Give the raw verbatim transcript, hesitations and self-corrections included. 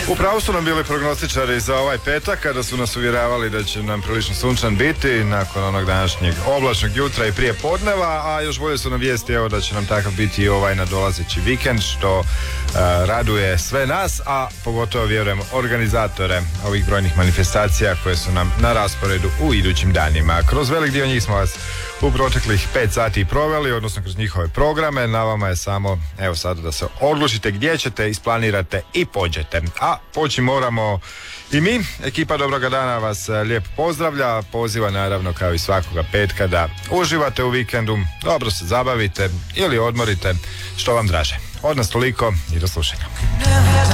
Upravo su nam bili prognostičari za ovaj petak kada su nas uvjeravali da će nam prilično sunčan biti nakon onog današnjeg oblačnog jutra i prije podneva, a još bolje su nam vijesti evo da će nam takav biti i ovaj nadolazeći vikend, što uh, raduje sve nas, a pogotovo vjerujem organizatore ovih brojnih manifestacija koje su nam na rasporedu u idućim danima. Kroz velik dio njih smo vas u proteklih pet sati proveli, odnosno kroz njihove programe. Na vama je samo evo sada da se odlučite gdje ćete, isplanirate i pođete. A poći moramo i mi. Ekipa Dobroga dana vas lijepo pozdravlja, poziva naravno kao i svakoga petka da uživate u vikendu, dobro se zabavite ili odmorite, što vam draže. Od nas toliko i do slušanja.